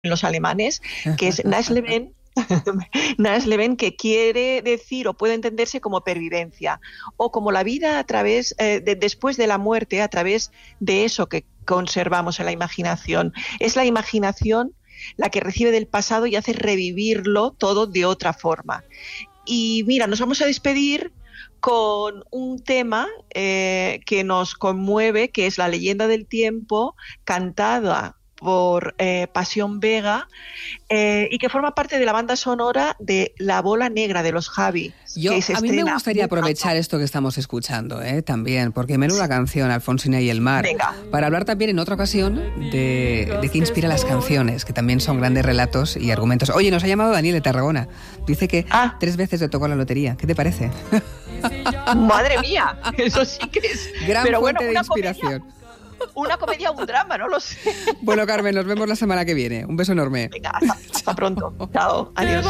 los alemanes, que es Nasleben. Nasleben, que quiere decir o puede entenderse como pervivencia o como la vida a través después de la muerte, a través de eso que conservamos en la imaginación. Es la imaginación la que recibe del pasado y hace revivirlo todo de otra forma. Y mira, nos vamos a despedir con un tema que nos conmueve, que es La leyenda del tiempo, cantada por Pasión Vega, y que forma parte de la banda sonora de La bola negra de los Javi. A mí me gustaría aprovechar esto que estamos escuchando también, porque menuda canción, Alfonsina y el mar. Venga. Para hablar también en otra ocasión de qué inspira las canciones, que también son grandes relatos y argumentos. Oye, nos ha llamado Daniel de Tarragona. Dice que 3 veces le tocó la lotería. ¿Qué te parece? Madre mía, eso sí que es... Gran fuente de inspiración. Una comedia o un drama, no lo sé. Bueno, Carmen, nos vemos la semana que viene. Un beso enorme. Venga, hasta pronto. Chao, adiós.